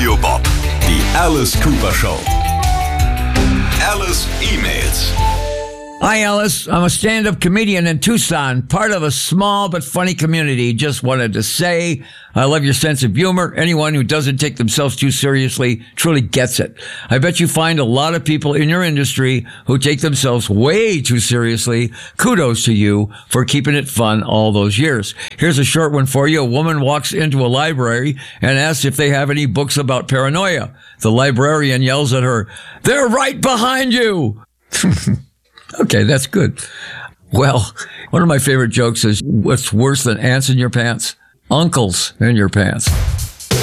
Radio Bob. Die Alice Cooper Show. Alice E-Mails. Hi, Alice. I'm a stand-up comedian in Tucson, part of a small but funny community. Just wanted to say I love your sense of humor. Anyone who doesn't take themselves too seriously truly gets it. I bet you find a lot of people in your industry who take themselves way too seriously. Kudos to you for keeping it fun all those years. Here's a short one for you. A woman walks into a library and asks if they have any books about paranoia. The librarian yells at her, "They're right behind you." Okay, that's good. Well, one of my favorite jokes is, what's worse than ants in your pants? Uncles in your pants.